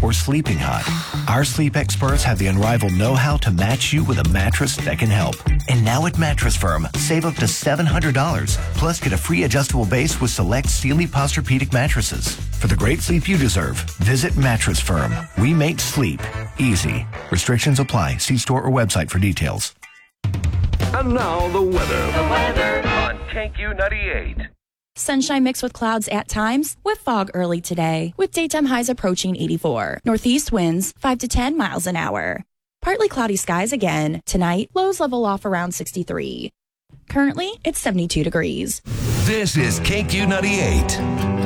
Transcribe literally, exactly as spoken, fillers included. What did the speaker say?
or sleeping hot, our sleep experts have the unrivaled know-how to match you with a mattress that can help. And now at Mattress Firm, save up to seven hundred dollars. Plus, get a free adjustable base with select Sealy Posturepedic mattresses. For the great sleep you deserve, visit Mattress Firm. We make sleep easy. Restrictions apply. See store or website for details. And now the weather. The weather on K Q ninety-eight. Sunshine mixed with clouds at times, with fog early today, with daytime highs approaching eighty-four. Northeast winds five to ten miles an hour. Partly cloudy skies again. Tonight, lows level off around sixty-three. Currently, it's seventy-two degrees. This is K Q ninety-eight.